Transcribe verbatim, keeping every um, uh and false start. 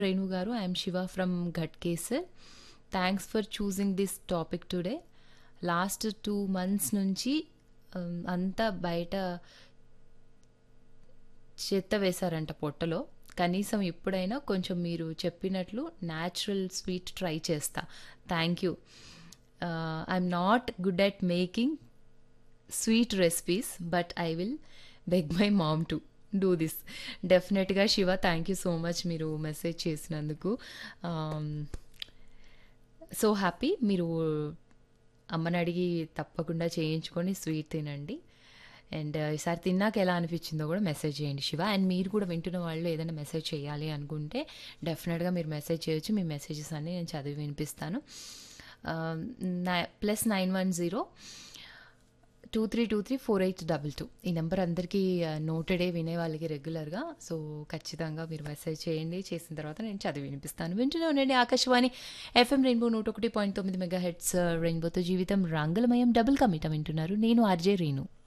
Renu garu, I am Shiva from Ghatkesar. Thanks for choosing this topic today. Last two months నుంచి um, అంతా బయట చెత్త వేశారంట పొట్టలో. కనీసం ఇప్పుడైనా కొంచెం మీరు చెప్పినట్లు న్యాచురల్ స్వీట్ ట్రై చేస్తా. Thank you. I'm not good at making sweet recipes but I will beg my mom to do this. డెఫినెట్గా Shiva, thank you so much మీరు మెసేజ్ చేసినందుకు. So happy. మీరు అమ్మని అడిగి తప్పకుండా చేయించుకొని స్వీట్ తినండి. అండ్ ఈసారి తిన్నాక ఎలా అనిపించిందో కూడా మెసేజ్ చేయండి శివ. అండ్ మీరు కూడా వింటున్న వాళ్ళు ఏదైనా మెసేజ్ చేయాలి అనుకుంటే డెఫినెట్గా మీరు మెసేజ్ చేయొచ్చు. మీ మెసేజెస్ అన్నీ నేను చదివి వినిపిస్తాను. Plus nine one zero two three two three four eight double two ఈ నెంబర్ అందరికీ నోటెడే, వినే వాళ్ళకి రెగ్యులర్గా. సో ఖచ్చితంగా మీరు మెసేజ్ చేయండి. చేసిన తర్వాత నేను చదివి వినిపిస్తాను. వింటూనే ఉండండి ఆకాశవాణి ఎఫ్ఎం రెయిన్బో నూట ఒకటి పాయింట్ తొమ్మిది మెగా హెడ్స్. రెయిన్బోతో జీవితం రంగులమయం. డబుల్ కమిట వింటున్నారు. నేను ఆర్జే రీను.